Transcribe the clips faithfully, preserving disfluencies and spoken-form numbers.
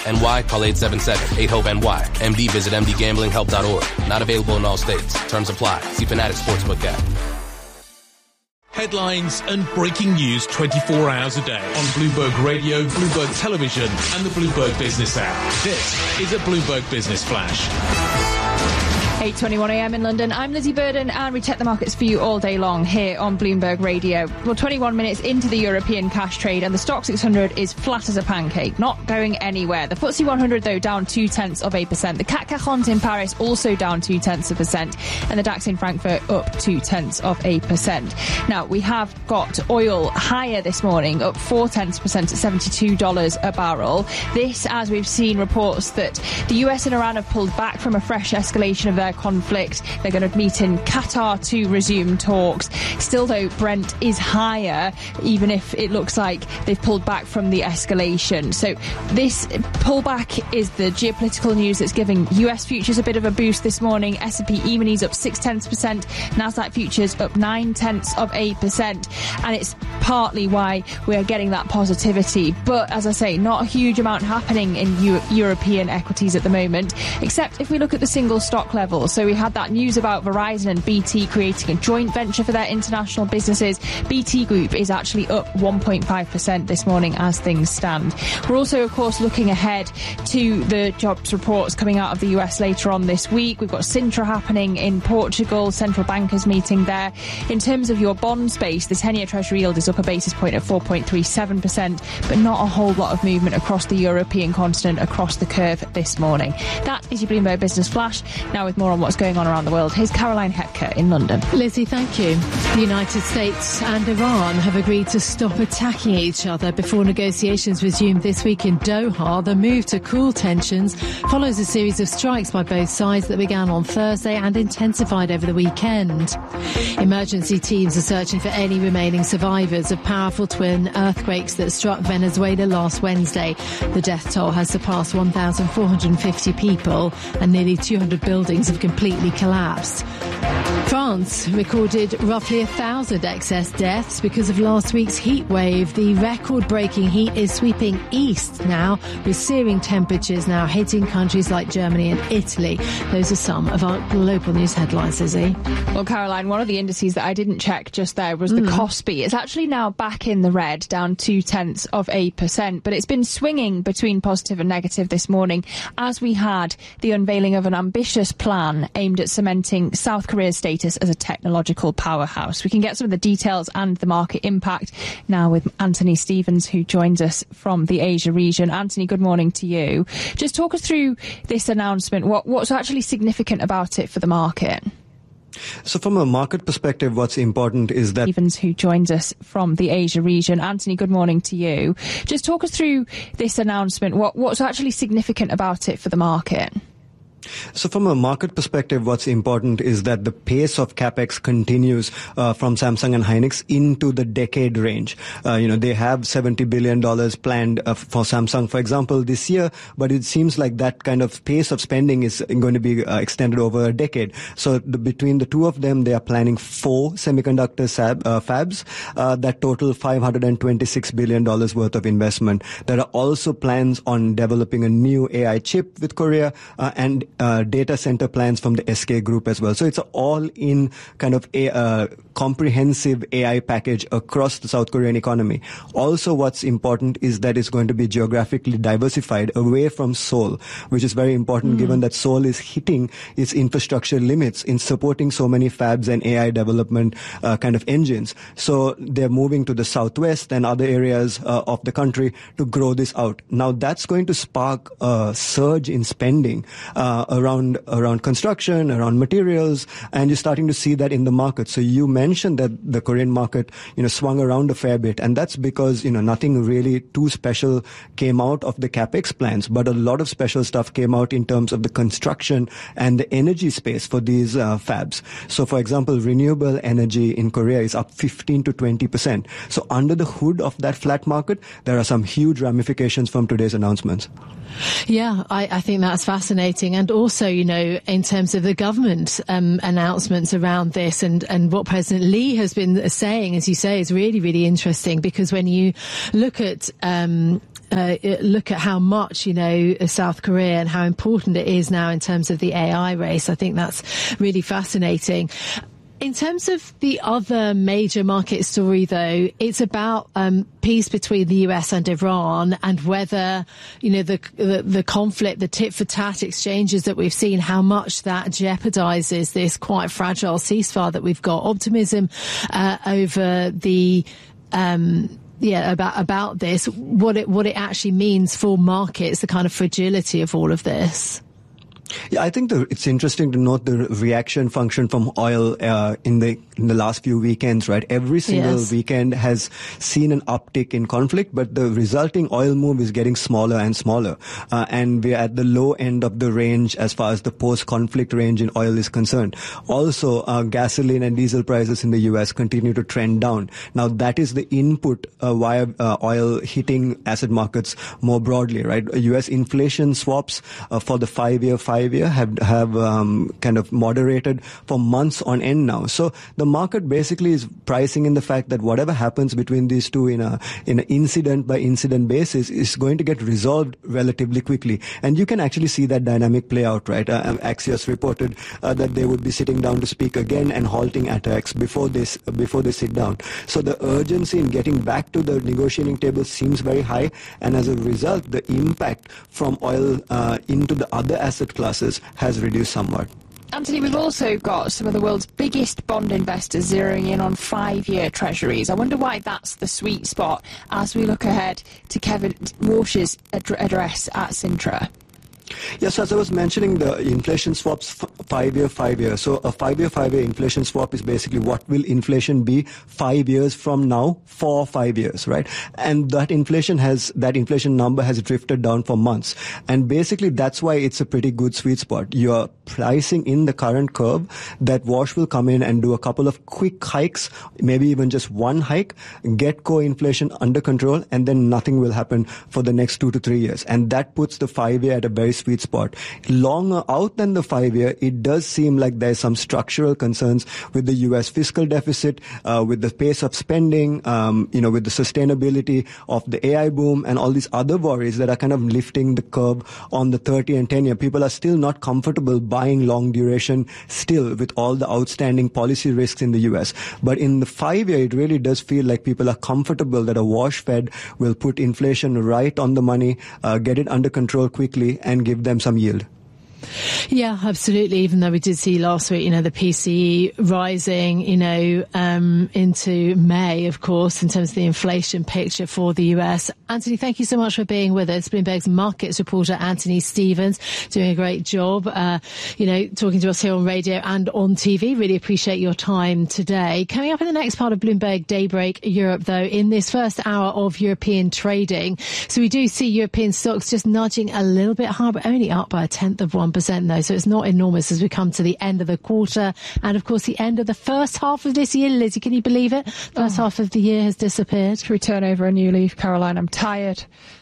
N Y, call eight seven seven, eight hope N Y. M D, visit m d gambling help dot org. Not available in all states. Terms apply. See Fanatics Sportsbook app. Headlines and breaking news twenty-four hours a day on Bloomberg Radio, Bloomberg Television and the Bloomberg Business app. This is a Bloomberg Business Flash. eight twenty-one a m in London. I'm Lizzie Burden and we check the markets for you all day long here on Bloomberg Radio. Well, twenty-one minutes into the European cash trade and the Stoxx six hundred is flat as a pancake, not going anywhere. The F T S E one hundred, though, down two-tenths of a percent. The C A C quarante in Paris also down two-tenths of a percent. And the DAX in Frankfurt up two-tenths of a percent. Now, we have got oil higher this morning, up four-tenths of a percent at seventy-two dollars a barrel. This, as we've seen reports that the U S and Iran have pulled back from a fresh escalation of their conflict. They're going to meet in Qatar to resume talks. Still, though, Brent is higher, even if it looks like they've pulled back from the escalation. So this pullback is the geopolitical news that's giving U S futures a bit of a boost this morning. S and P E-minis up six-tenths of a percent. NASDAQ futures up nine-tenths of a percent. And it's partly why we're getting that positivity. But, as I say, not a huge amount happening in U- European equities at the moment, except if we look at the single stock level. So we had that news about Verizon and B T creating a joint venture for their international businesses. B T Group is actually up one point five percent this morning as things stand. We're also, of course, looking ahead to the jobs reports coming out of the U S later on this week. We've got Sintra happening in Portugal, central bankers meeting there. In terms of your bond space, the ten-year Treasury yield is up a basis point at four point three seven percent, but not a whole lot of movement across the European continent, across the curve this morning. That is your Bloomberg Business Flash. Now with more on what's going on around the world, here's Caroline Hepker in London. Lizzie, thank you. The United States and Iran have agreed to stop attacking each other before negotiations resume this week in Doha. The move to cool tensions follows a series of strikes by both sides that began on Thursday and intensified over the weekend. Emergency teams are searching for any remaining survivors of powerful twin earthquakes that struck Venezuela last Wednesday. The death toll has surpassed one thousand four hundred fifty people and nearly two hundred buildings have completely collapsed. France recorded roughly a thousand excess deaths because of last week's heat wave. The record-breaking heat is sweeping east now, with searing temperatures now hitting countries like Germany and Italy. Those are some of our global news headlines, Lizzie. Well, Caroline, one of the indices that I didn't check just there was the mm. Kospi. It's actually now back in the red, down two-tenths of a percent, but it's been swinging between positive and negative this morning as we had the unveiling of an ambitious plan aimed at cementing South Korea's status as a technological powerhouse. We can get some of the details and the market impact now with Anthony Stevens, who joins us from the Asia region. Anthony, good morning to you. Just talk us through this announcement. What, what's actually significant about it for the market? So from a market perspective, what's important is that Stevens, who joins us from the Asia region. Anthony, good morning to you. Just talk us through this announcement. What, what's actually significant about it for the market? So from a market perspective, what's important is that the pace of capex continues uh, from Samsung and Hynix into the decade range. Uh, you know, they have seventy billion dollars planned uh, for Samsung, for example, this year, but it seems like that kind of pace of spending is going to be uh, extended over a decade. So the, between the two of them, they are planning four semiconductor sab, uh, fabs uh, that total five hundred twenty-six billion dollars worth of investment. There are also plans on developing a new A I chip with Korea uh, and Uh, data center plans from the S K Group as well. So it's an all-in kind of a uh, comprehensive A I package across the South Korean economy. Also, what's important is that it's going to be geographically diversified away from Seoul, which is very important mm. given that Seoul is hitting its infrastructure limits in supporting so many fabs and A I development uh, kind of engines. So they're moving to the southwest and other areas uh, of the country to grow this out. Now, that's going to spark a surge in spending uh, around around construction, around materials, and you're starting to see that in the market. So you mentioned that the Korean market, you know, swung around a fair bit, and that's because, you know, nothing really too special came out of the capex plans, but a lot of special stuff came out in terms of the construction and the energy space for these uh, fabs. So, for example, renewable energy in Korea is up fifteen to twenty percent. So under the hood of that flat market, there are some huge ramifications from today's announcements. Yeah, I, I think that's fascinating. And also, you know, in terms of the government um, announcements around this and, and what President Lee has been saying, as you say, is really, really interesting, because when you look at um uh, look at how much, you know, South Korea and how important it is now in terms of the A I race. I think that's really fascinating. In terms of the other major market story, though, it's about um, peace between the U S and Iran, and whether, you know, the, the the conflict, the tit-for-tat exchanges that we've seen, how much that jeopardizes this quite fragile ceasefire that we've got. Optimism uh, over the um yeah about about this, what it what it actually means for markets, the kind of fragility of all of this. Yeah, I think the, it's interesting to note the reaction function from oil uh, in the in the last few weekends, right? Every single yes. weekend has seen an uptick in conflict, but the resulting oil move is getting smaller and smaller. Uh, and we're at the low end of the range as far as the post-conflict range in oil is concerned. Also, uh, gasoline and diesel prices in the U S continue to trend down. Now, that is the input uh, via uh, oil hitting asset markets more broadly, right? U S inflation swaps uh, for the five-year, five Five-year have have um, kind of moderated for months on end now. So the market basically is pricing in the fact that whatever happens between these two in a in an incident by incident basis is going to get resolved relatively quickly. And you can actually see that dynamic play out, right? Uh, Axios reported uh, that they would be sitting down to speak again and halting attacks before this before they sit down. So the urgency in getting back to the negotiating table seems very high, and as a result, the impact from oil uh, into the other asset classes has reduced somewhat. Anthony, we've also got some of the world's biggest bond investors zeroing in on five-year treasuries. I wonder why that's the sweet spot as we look ahead to Kevin Walsh's ad- address at Sintra. Yes, as I was mentioning, the inflation swaps f- five-year, five-year. So a five-year, five-year inflation swap is basically what will inflation be five years from now for five years, right? And that inflation has, that inflation number has drifted down for months. And basically that's why it's a pretty good sweet spot. You're pricing in the current curve that Wash will come in and do a couple of quick hikes, maybe even just one hike, get core inflation under control, and then nothing will happen for the next two to three years. And that puts the five-year at a very sweet spot. Longer out than the five-year, it does seem like there's some structural concerns with the U S fiscal deficit, uh, with the pace of spending, um, you know, with the sustainability of the A I boom and all these other worries that are kind of lifting the curve on the thirty and ten-year. People are still not comfortable buying long duration still with all the outstanding policy risks in the U S. But in the five-year, it really does feel like people are comfortable that a Wash Fed will put inflation right on the money, uh, get it under control quickly, and give them some yield. Yeah, absolutely. Even though we did see last week, you know, the P C E rising, you know, um, into May, of course, in terms of the inflation picture for the U S. Anthony, thank you so much for being with us. Bloomberg's markets reporter, Anthony Stevens, doing a great job, uh, you know, talking to us here on radio and on T V. Really appreciate your time today. Coming up in the next part of Bloomberg Daybreak Europe, though, in this first hour of European trading. So we do see European stocks just nudging a little bit higher, but only up by a tenth of one percent though, so it's not enormous as we come to the end of the quarter and of course the end of the first half of this year. Lizzie, can you believe it? First oh. half of the year has disappeared. Should we turn over a new leaf, Caroline? I'm tired.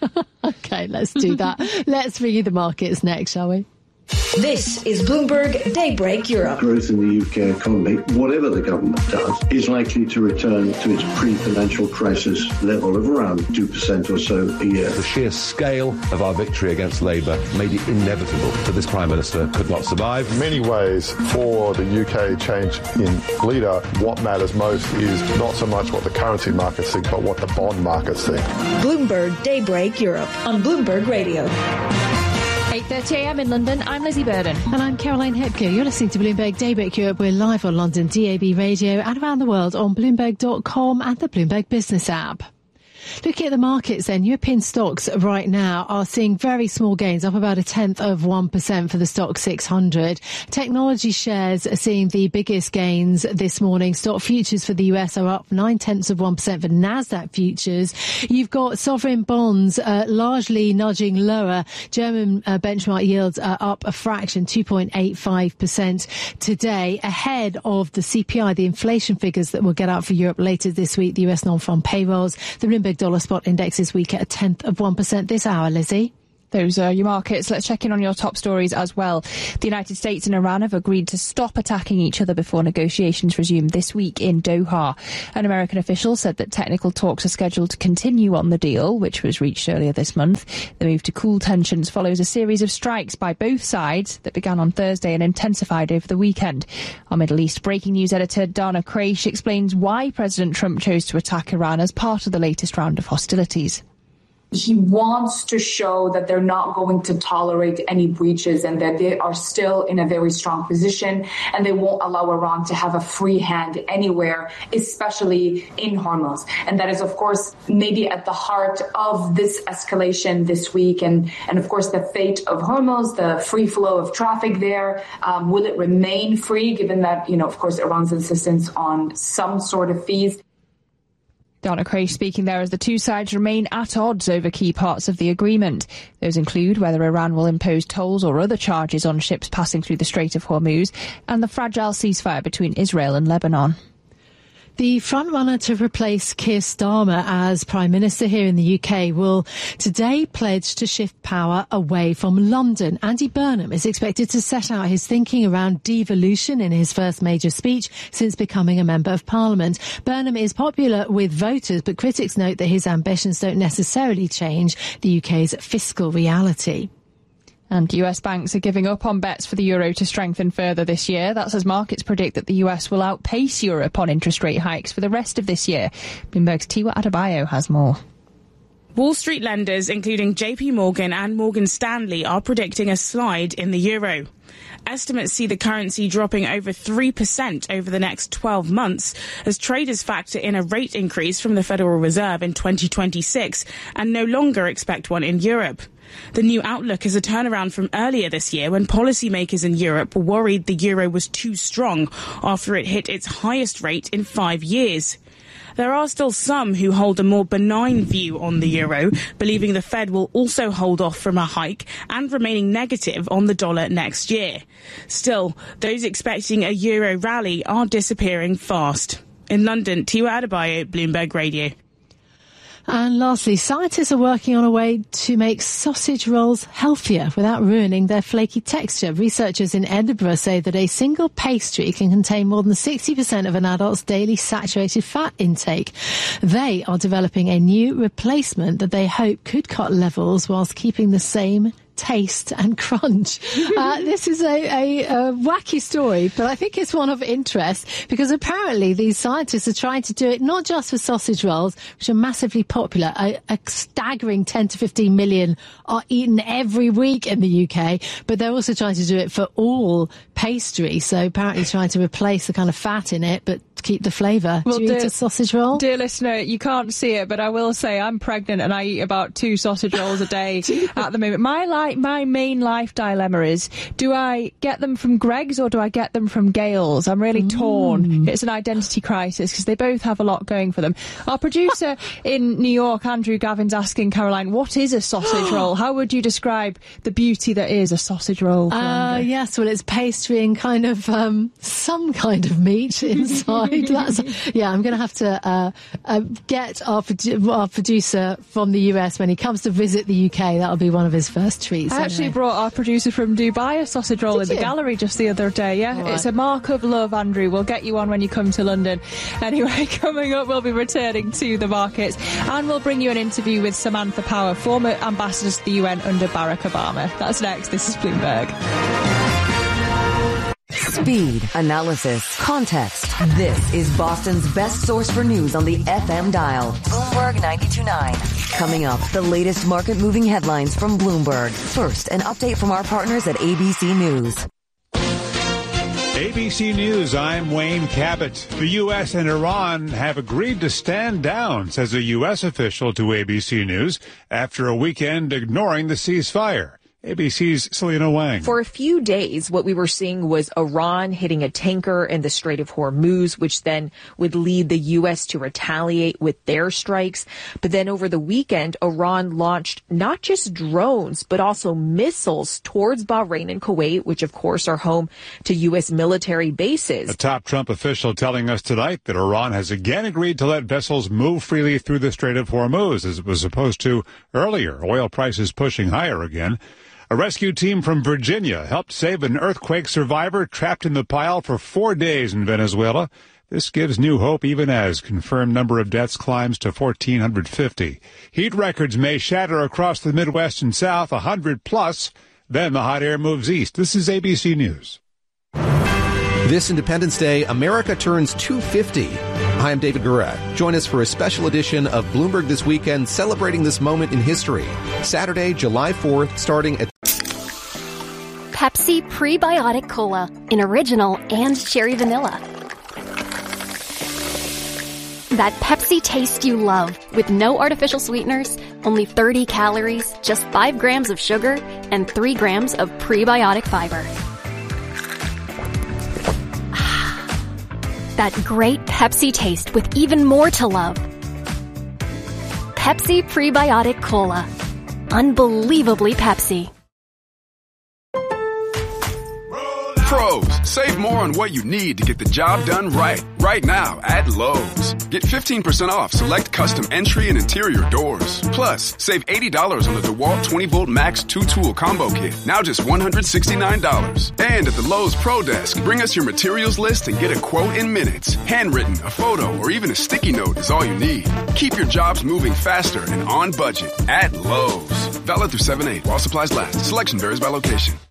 Okay, let's do that. Let's review the markets next, shall we? This is Bloomberg Daybreak Europe. Growth in the U K economy, whatever the government does, is likely to return to its pre-financial crisis level of around two percent or so a year. The sheer scale of our victory against Labour made it inevitable that this Prime Minister could not survive. In many ways, for the U K change in leader, what matters most is not so much what the currency markets think, but what the bond markets think. Bloomberg Daybreak Europe on Bloomberg Radio. eight thirty a m in London, I'm Lizzie Burden. And I'm Caroline Hepker. You're listening to Bloomberg Daybreak Europe. We're live on London D A B radio and around the world on Bloomberg dot com and the Bloomberg Business app. Looking at the markets then, European stocks right now are seeing very small gains, up about a tenth of one percent for the stock six hundred. Technology shares are seeing the biggest gains this morning. Stock futures for the U S are up nine tenths of one percent for NASDAQ futures. You've got sovereign bonds uh, largely nudging lower. German uh, benchmark yields are up a fraction, two point eight five percent today, ahead of the C P I, the inflation figures that we'll get out for Europe later this week, the U S non-farm payrolls. The Bloomberg Dollar Spot Index is weak at a tenth of one percent this hour, Lizzie. Those are your markets. Let's check in on your top stories as well. The United States and Iran have agreed to stop attacking each other before negotiations resume this week in Doha. An American official said that technical talks are scheduled to continue on the deal, which was reached earlier this month. The move to cool tensions follows a series of strikes by both sides that began on Thursday and intensified over the weekend. Our Middle East breaking news editor Dana Kraish explains why President Trump chose to attack Iran as part of the latest round of hostilities. He wants to show that they're not going to tolerate any breaches and that they are still in a very strong position and they won't allow Iran to have a free hand anywhere, especially in Hormuz. And that is, of course, maybe at the heart of this escalation this week. And, and of course, the fate of Hormuz, the free flow of traffic there. Um, will it remain free, given that, you know, of course, Iran's insistence on some sort of fees? Dana Kraish speaking there as the two sides remain at odds over key parts of the agreement. Those include whether Iran will impose tolls or other charges on ships passing through the Strait of Hormuz and the fragile ceasefire between Israel and Lebanon. The frontrunner to replace Keir Starmer as Prime Minister here in the U K will today pledge to shift power away from London. Andy Burnham is expected to set out his thinking around devolution in his first major speech since becoming a Member of Parliament. Burnham is popular with voters, but critics note that his ambitions don't necessarily change the U K's fiscal reality. And U S banks are giving up on bets for the euro to strengthen further this year. That's as markets predict that the U S will outpace Europe on interest rate hikes for the rest of this year. Bloomberg's Tiwa Adebayo has more. Wall Street lenders, including J P Morgan and Morgan Stanley, are predicting a slide in the euro. Estimates see the currency dropping over three percent over the next twelve months as traders factor in a rate increase from the Federal Reserve in twenty twenty-six and no longer expect one in Europe. The new outlook is a turnaround from earlier this year when policymakers in Europe were worried the euro was too strong after it hit its highest rate in five years. There are still some who hold a more benign view on the euro, believing the Fed will also hold off from a hike and remaining negative on the dollar next year. Still, those expecting a euro rally are disappearing fast. In London, Tiwa Adebayo, Bloomberg Radio. And lastly, scientists are working on a way to make sausage rolls healthier without ruining their flaky texture. Researchers in Edinburgh say that a single pastry can contain more than sixty percent of an adult's daily saturated fat intake. They are developing a new replacement that they hope could cut levels whilst keeping the same taste and crunch. Uh, this is a, a, a wacky story, but I think it's one of interest because apparently these scientists are trying to do it not just for sausage rolls, which are massively popular. A, a staggering ten to fifteen million are eaten every week in the U K, but they're also trying to do it for all pastry. So apparently trying to replace the kind of fat in it, but keep the flavour. Well, do you dear, eat a sausage roll? Dear listener, you can't see it, but I will say I'm pregnant and I eat about two sausage rolls a day at the moment. My li- my main life dilemma is, do I get them from Greggs or do I get them from Gales? I'm really mm. torn. It's an identity crisis because they both have a lot going for them. Our producer in New York, Andrew Gavin's asking Caroline, what is a sausage roll? How would you describe the beauty that is a sausage roll? Uh, yes, well, it's pastry and kind of um, some kind of meat inside. That's, yeah, I'm going to have to uh, uh, get our, produ- our producer from the U S when he comes to visit the U K. That'll be one of his first treats. I actually brought our producer from Dubai a sausage roll Did in you? the gallery just the other day. Yeah, right. It's a mark of love, Andrew. We'll get you on when you come to London. Anyway, coming up, we'll be returning to the markets and we'll bring you an interview with Samantha Power, former ambassador to the U N under Barack Obama. That's next. This is Bloomberg. Speed, analysis, context. This is Boston's best source for news on the F M dial. Bloomberg ninety-two point nine. Coming up, the latest market-moving headlines from Bloomberg. First, an update from our partners at A B C News. A B C News, I'm Wayne Cabot. The U S and Iran have agreed to stand down, says a U S official to A B C News, after a weekend ignoring the ceasefire. A B C's Selena Wang. For a few days, what we were seeing was Iran hitting a tanker in the Strait of Hormuz, which then would lead the U S to retaliate with their strikes. But then over the weekend, Iran launched not just drones, but also missiles towards Bahrain and Kuwait, which of course are home to U S military bases. A top Trump official telling us tonight that Iran has again agreed to let vessels move freely through the Strait of Hormuz, as it was supposed to earlier. Oil prices pushing higher again. A rescue team from Virginia helped save an earthquake survivor trapped in the pile for four days in Venezuela. This gives new hope even as confirmed number of deaths climbs to one thousand four hundred fifty. Heat records may shatter across the Midwest and South, one hundred plus. Then the hot air moves east. This is A B C News. This Independence Day, America turns two hundred fifty. Hi, I'm David Gura. Join us for a special edition of Bloomberg This Weekend, celebrating this moment in history. Saturday, July fourth, starting at Pepsi Prebiotic Cola in original and cherry vanilla. That Pepsi taste you love, with no artificial sweeteners, only thirty calories, just five grams of sugar, and three grams of prebiotic fiber. That great Pepsi taste with even more to love. Pepsi Prebiotic Cola. Unbelievably Pepsi. Pros, save more on what you need to get the job done right. Right now at Lowe's. Get fifteen percent off select custom entry and interior doors. Plus, save eighty dollars on the DeWalt twenty volt Max two tool combo kit. Now just one hundred sixty-nine dollars. And at the Lowe's Pro Desk, bring us your materials list and get a quote in minutes. Handwritten, a photo, or even a sticky note is all you need. Keep your jobs moving faster and on budget at Lowe's. Valid through seven eight while supplies last. Selection varies by location.